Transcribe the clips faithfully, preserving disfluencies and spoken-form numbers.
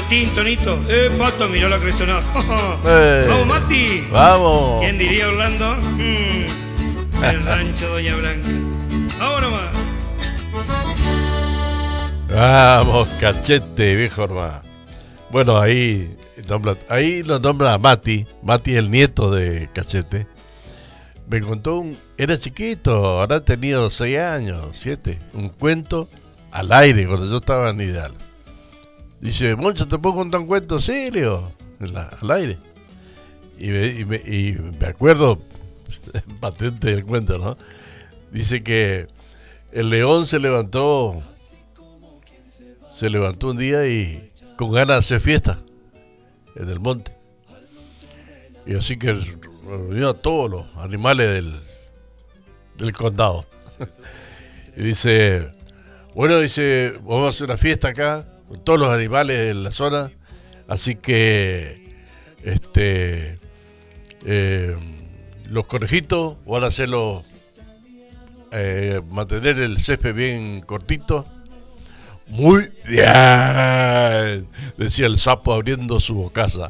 Martín, Tonito. Eh, Pato, miró la crestona. Eh, ¡Vamos, Mati! ¡Vamos! ¿Quién diría Orlando? Hmm, el rancho Doña Blanca. ¡Vamos nomás! Vamos, Cachete, viejo hermano. Bueno, ahí, nombra, ahí lo nombra a Mati. Mati es el nieto de Cachete. Me contó un... Era chiquito, ahora ha tenido seis años, siete. Un cuento al aire, cuando yo estaba en Ideal. Dice, Moncho, ¿te puedo contar un cuento? Sí, le digo, al aire. Y me, y me, y me acuerdo, patente del cuento, ¿no? Dice que el león se levantó, se levantó un día y con ganas de hacer fiesta en el monte. Y así que reunió a todos los animales del, del condado. Y dice, bueno, dice, vamos a hacer una fiesta acá con todos los animales de la zona. Así que, este, eh, los conejitos van a hacerlo, eh, mantener el césped bien cortito. Muy bien, decía el sapo abriendo su bocaza.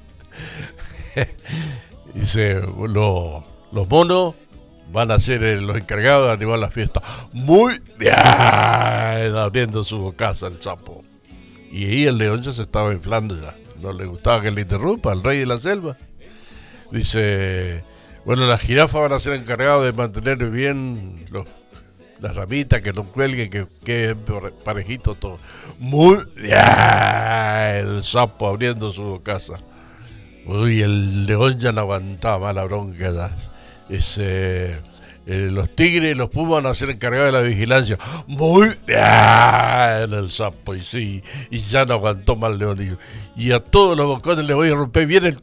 Dice, lo, los monos van a ser eh, los encargados de animar la fiesta. Muy bien, abriendo su bocaza el sapo. Y ahí el león ya se estaba inflando ya. No le gustaba que le interrumpa, el rey de la selva. Dice, bueno, las jirafas van a ser encargados de mantener bien los, las ramitas, que no cuelguen, que queden parejito todo. Muy bien, el sapo abriendo su bocaza. Uy, el león ya no aguantaba más la bronca ya. Ese, eh, los tigres y los pumas van a ser encargados de la vigilancia. Muy bien, el sapo, y sí, y ya no aguantó más el león. Y, y a todos los bocones les voy a romper bien el...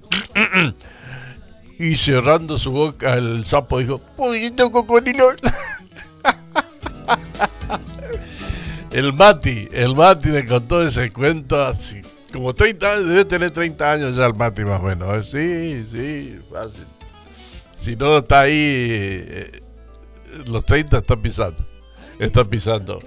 Y cerrando su boca, el sapo dijo, ¡Pudito cocodrilo! El Mati, el Mati me contó ese cuento así. Como treinta años, debe tener treinta años ya el Mati más o menos. Sí, sí, fácil. Si no está ahí, eh, los treinta están pisando. Están pisando.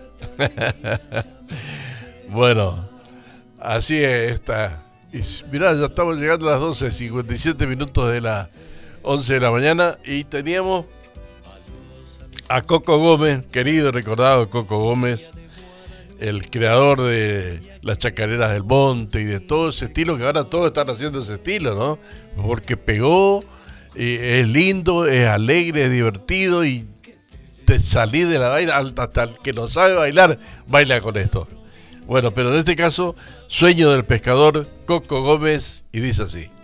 Bueno, así es esta. Y mirá, ya estamos llegando a las doce, cincuenta y siete minutos de las once de la mañana. Y teníamos a Coco Gómez, querido y recordado Coco Gómez, el creador de las chacareras del monte y de todo ese estilo, que ahora todos están haciendo ese estilo, ¿no? Porque pegó, eh, es lindo, es alegre, es divertido y te salís de la vaina, hasta el que no sabe bailar, baila con esto. Bueno, pero en este caso, Sueño del Pescador, Coco Gómez, y dice así.